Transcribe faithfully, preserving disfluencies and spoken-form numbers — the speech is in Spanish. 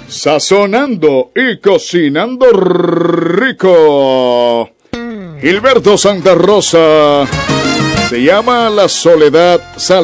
Sazonando y cocinando rico. Gilberto Santa Rosa. Se llama La Soledad Sal.